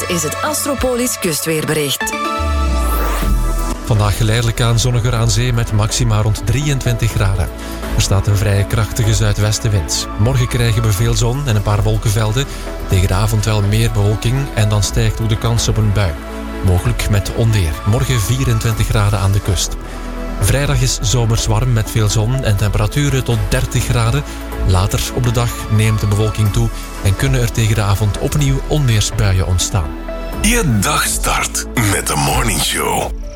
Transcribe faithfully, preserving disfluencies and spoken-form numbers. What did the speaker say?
is het Astropolis kustweerbericht. Vandaag geleidelijk aan zonniger aan zee met maxima rond drieëntwintig graden. Er staat een vrij krachtige zuidwestenwind. Morgen krijgen we veel zon en een paar wolkenvelden. Tegen de avond wel meer bewolking en dan stijgt ook de kans op een bui. Mogelijk met onweer. Morgen vierentwintig graden aan de kust. Vrijdag is zomers warm met veel zon en temperaturen tot dertig graden. Later op de dag neemt de bewolking toe en kunnen er tegen de avond opnieuw onweersbuien ontstaan. Je dag start met de Morning Show.